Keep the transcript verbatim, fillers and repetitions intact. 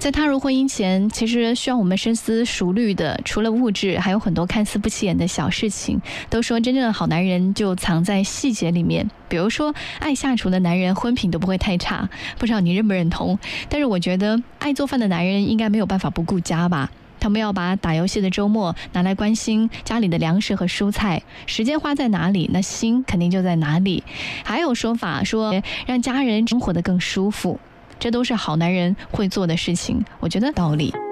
在踏入婚姻前，其实需要我们深思熟虑的，除了物质，还有很多看似不起眼的小事情。都说真正的好男人就藏在细节里面，比如说爱下厨的男人婚品都不会太差，不知道你认不认同？但是我觉得爱做饭的男人应该没有办法不顾家吧。他们要把打游戏的周末拿来关心家里的粮食和蔬菜，时间花在哪里，那心肯定就在哪里。还有说法说让家人生活得更舒服，这都是好男人会做的事情，我觉得道理。